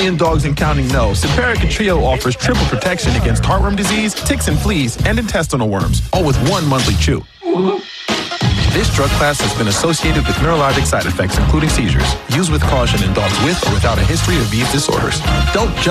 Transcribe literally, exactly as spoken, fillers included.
million dogs and counting know Simparica Trio offers triple protection against heartworm disease, ticks and fleas, and intestinal worms, all with one monthly chew. This drug class has been associated with neurologic side effects, including seizures. Use with caution in dogs with or without a history of these disorders. Don't judge.